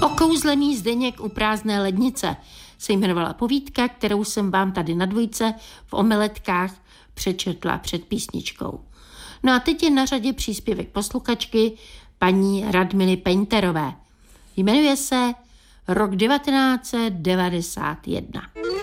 Okouzlený Zdeněk u prázdné lednice se jmenovala povídka, kterou jsem vám tady na dvojce v omeletkách přečetla před písničkou. No a teď je na řadě příspěvek posluchačky paní Radmily Painterové. Jmenuje se Rok 1991.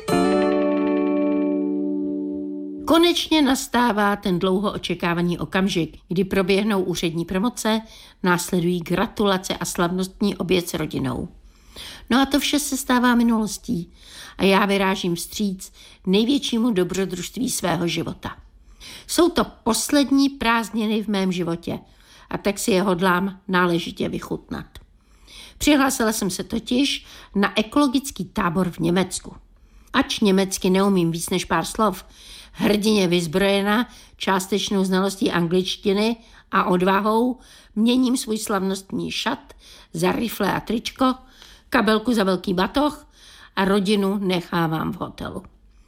Konečně nastává ten dlouho očekávaný okamžik, kdy proběhnou úřední promoce, následují gratulace a slavnostní oběd s rodinou. No a to vše se stává minulostí a já vyrážím vstříc největšímu dobrodružství svého života. Jsou to poslední prázdniny v mém životě a tak si je hodlám náležitě vychutnat. Přihlásila jsem se totiž na ekologický tábor v Německu. Ač německy neumím víc než pár slov, hrdinně vyzbrojena částečnou znalostí angličtiny a odvahou měním svůj slavnostní šat za rifle a tričko, kabelku za velký batoh a rodinu nechávám v hotelu.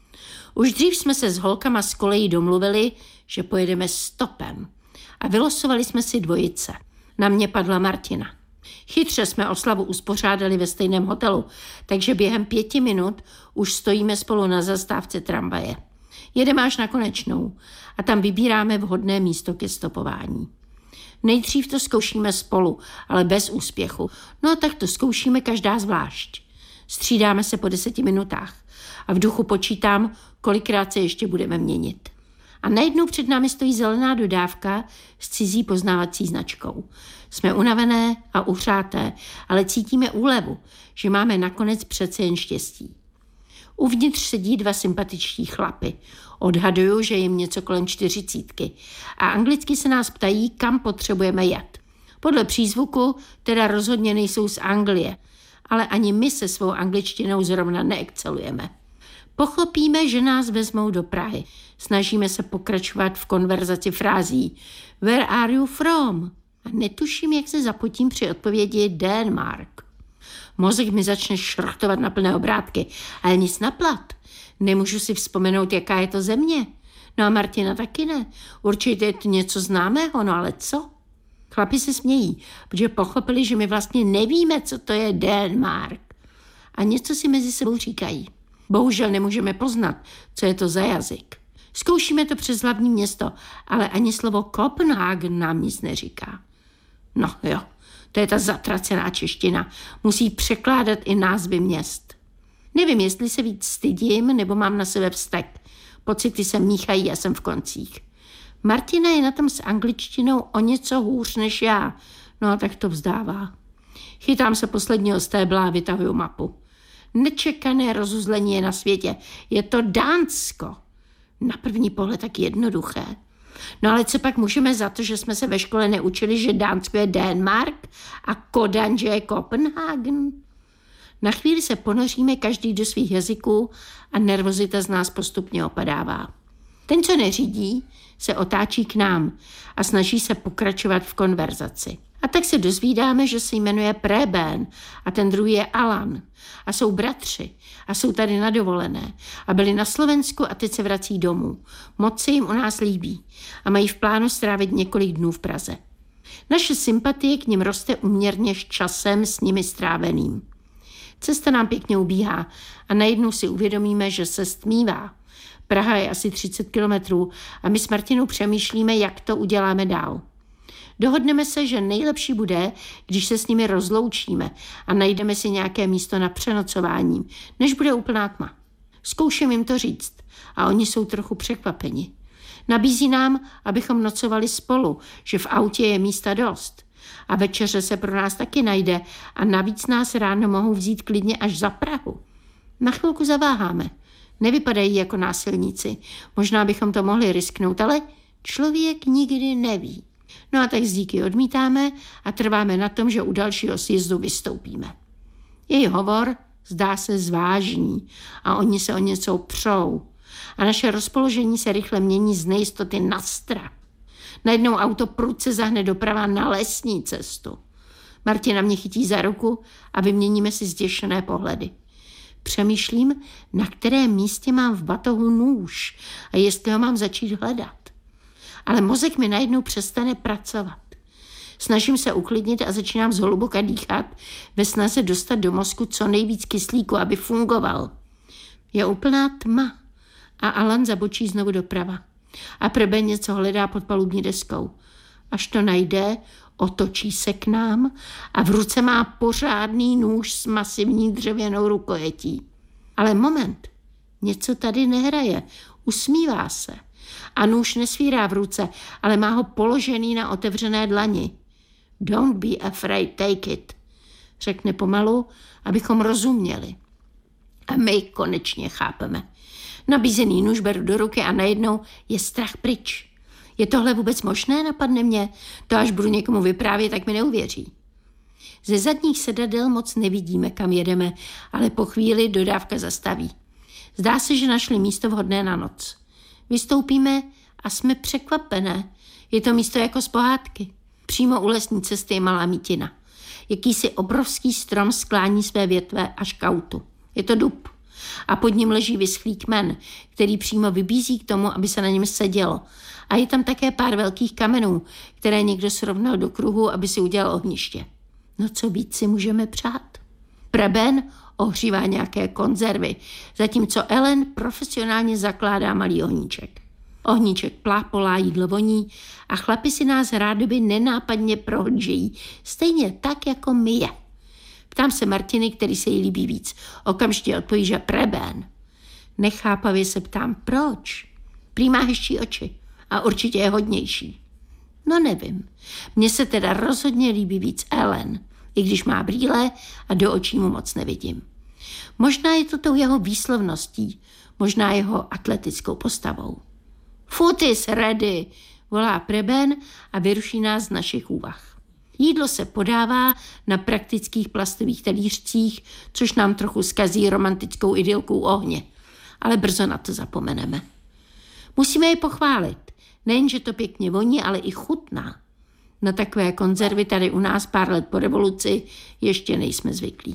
Už dřív jsme se s holkama z kolejí domluvili, že pojedeme stopem a vylosovali jsme si dvojice. Na mě padla Martina. Chytře jsme oslavu uspořádali ve stejném hotelu, takže během 5 minut už stojíme spolu na zastávce tramvaje. Jedeme až na Konečnou a tam vybíráme vhodné místo ke stopování. Nejdřív to zkoušíme spolu, ale bez úspěchu. No tak to zkoušíme každá zvlášť. Střídáme se po 10 minutách a v duchu počítám, kolikrát se ještě budeme měnit. A najednou před námi stojí zelená dodávka s cizí poznávací značkou. Jsme unavené a uhřáté, ale cítíme úlevu, že máme nakonec přece jen štěstí. Uvnitř sedí 2 sympatičtí chlapy. Odhaduju, že jim něco kolem 40 a anglicky se nás ptají, kam potřebujeme jet. Podle přízvuku teda rozhodně nejsou z Anglie, ale ani my se svou angličtinou zrovna neexcelujeme. Pochopíme, že nás vezmou do Prahy. Snažíme se pokračovat v konverzaci frází Where are you from? A netuším, jak se zapotím při odpovědi Denmark. Mozek mi začne šrochtovat na plné obrátky, ale nic na plat. Nemůžu si vzpomenout, jaká je to země. No a Martina taky ne. Určitě je to něco známého, no ale co? Chlapi se smějí, protože pochopili, že my vlastně nevíme, co to je Denmark. A něco si mezi sebou říkají. Bohužel nemůžeme poznat, co je to za jazyk. Zkoušíme to přes hlavní město, ale ani slovo Kopenhagen nám nic neříká. No jo, to je ta zatracená čeština. Musí překládat i názvy měst. Nevím, jestli se víc stydím, nebo mám na sebe vztek. Pocity se míchají a jsem v koncích. Martina je na tom s angličtinou o něco hůř než já. No a tak to vzdává. Chytám se posledního stébla a vytahuju mapu. Nečekané rozuzlení je na světě. Je to Dánsko. Na první pohled tak jednoduché. No ale co pak můžeme za to, že jsme se ve škole neučili, že Dánsko je Denmark a Kodaň, že je Kopenhagen? Na chvíli se ponoříme každý do svých jazyků a nervozita z nás postupně opadává. Ten, co neřídí, se otáčí k nám a snaží se pokračovat v konverzaci. A tak se dozvídáme, že se jmenuje Preben a ten druhý je Alan. A jsou bratři a jsou tady na dovolené. A byli na Slovensku a teď se vrací domů. Moc se jim u nás líbí a mají v plánu strávit několik dnů v Praze. Naše sympatie k nim roste úměrně s časem s nimi stráveným. Cesta nám pěkně ubíhá a najednou si uvědomíme, že se stmívá. Praha je asi 30 kilometrů a my s Martinou přemýšlíme, jak to uděláme dál. Dohodneme se, že nejlepší bude, když se s nimi rozloučíme a najdeme si nějaké místo na přenocování, než bude úplná tma. Zkouším jim to říct a oni jsou trochu překvapeni. Nabízí nám, abychom nocovali spolu, že v autě je místa dost. A večeře se pro nás taky najde a navíc nás ráno mohou vzít klidně až za Prahu. Na chvilku zaváháme. Nevypadají jako násilníci. Možná bychom to mohli risknout, ale člověk nikdy neví. No a tak z díky odmítáme a trváme na tom, že u dalšího sjezdu vystoupíme. Její hovor zdá se zvážní a oni se o něco přou. A naše rozpoložení se rychle mění z nejistoty na strach. Najednou auto prudce zahne doprava na lesní cestu. Martina mě chytí za ruku a vyměníme si zděšené pohledy. Přemýšlím, na kterém místě mám v batohu nůž a jestli ho mám začít hledat. Ale mozek mi najednou přestane pracovat. Snažím se uklidnit a začínám zhluboka dýchat ve snaze dostat do mozku co nejvíc kyslíku, aby fungoval. Je úplná tma a Alan zabočí znovu doprava. A Preben něco hledá pod palubní deskou. Až to najde, otočí se k nám a v ruce má pořádný nůž s masivní dřevěnou rukojetí. Ale moment, něco tady nehraje, usmívá se. A nůž nesvírá v ruce, ale má ho položený na otevřené dlani. Don't be afraid, take it, řekne pomalu, abychom rozuměli. A my konečně chápeme. Nabízený nůž beru do ruky a najednou je strach pryč. Je tohle vůbec možné, napadne mě? To až budu někomu vyprávět, tak mi neuvěří. Ze zadních sedadel moc nevidíme, kam jedeme, ale po chvíli dodávka zastaví. Zdá se, že našli místo vhodné na noc. Vystoupíme a jsme překvapené. Je to místo jako z pohádky. Přímo u lesní cesty je malá mítina. Jakýsi obrovský strom sklání své větve až k autu. Je to dub. A pod ním leží vyschlý kmen, který přímo vybízí k tomu, aby se na něm sedělo. A je tam také pár velkých kamenů, které někdo srovnal do kruhu, aby si udělal ohniště. No co víc si můžeme přát? Preben ohřívá nějaké konzervy, zatímco Ellen profesionálně zakládá malý ohníček. Ohníček plápolá, jídlo voní a chlapi si nás rádoby nenápadně prohlížejí, stejně tak, jako my je. Ptám se Martiny, který se jí líbí víc. Okamžitě odpoví, že Preben. Nechápavě se ptám, proč? Prý má hezčí oči a určitě je hodnější. No nevím. Mně se teda rozhodně líbí víc Ellen, i když má brýle a do očí mu moc nevidím. Možná je to tou jeho výslovností, možná jeho atletickou postavou. Food is ready, volá Preben a vyruší nás z našich úvah. Jídlo se podává na praktických plastových talířcích, což nám trochu zkazí romantickou idylkou ohně, ale brzo na to zapomeneme. Musíme je pochválit. Nejen, že to pěkně voní, ale i chutná. Na takové konzervy tady u nás pár let po revoluci ještě nejsme zvyklí.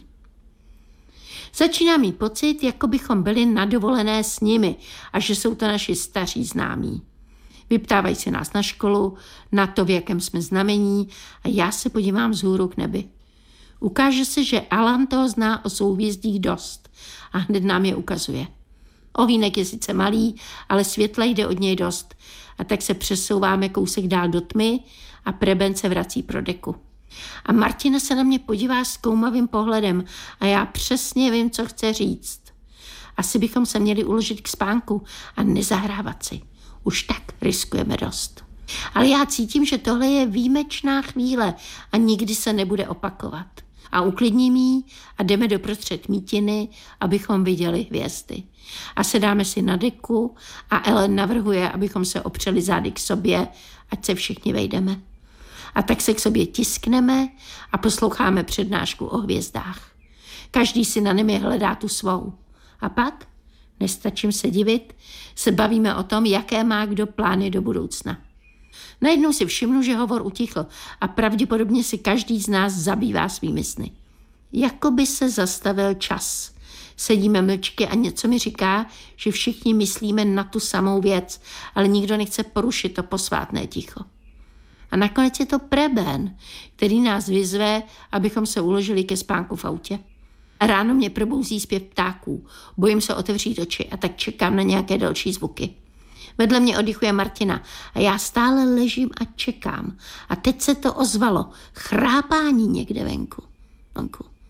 Začíná mít pocit, jako bychom byli na dovolené s nimi a že jsou to naši staří známí. Vyptávají se nás na školu, na to, v jakém jsme znamení a já se podívám vzhůru k nebi. Ukáže se, že Alan toho zná o souhvězdích dost a hned nám je ukazuje. Ohýnek je sice malý, ale světla jde od něj dost a tak se přesouváme kousek dál do tmy a Preben se vrací pro deku. A Martina se na mě podívá zkoumavým pohledem a já přesně vím, co chce říct. Asi bychom se měli uložit k spánku a nezahrávat si. Už tak riskujeme dost. Ale já cítím, že tohle je výjimečná chvíle a nikdy se nebude opakovat. A uklidním jí a jdeme doprostřed mítiny, abychom viděli hvězdy. A sedáme si na deku a Ellen navrhuje, abychom se opřeli zády k sobě, ať se všichni vejdeme. A tak se k sobě tiskneme a posloucháme přednášku o hvězdách. Každý si na nimi hledá tu svou. A pak, nestačím se divit, se bavíme o tom, jaké má kdo plány do budoucna. Najednou si všimnu, že hovor utichl a pravděpodobně si každý z nás zabývá svými sny. Jakoby se zastavil čas. Sedíme mlčky a něco mi říká, že všichni myslíme na tu samou věc, ale nikdo nechce porušit to posvátné ticho. A nakonec je to Preben, který nás vyzve, abychom se uložili ke spánku v autě. A ráno mě probouzí zpěv ptáků. Bojím se otevřít oči a tak čekám na nějaké další zvuky. Vedle mě oddychuje Martina a já stále ležím a čekám. A teď se to ozvalo. Chrápání někde venku.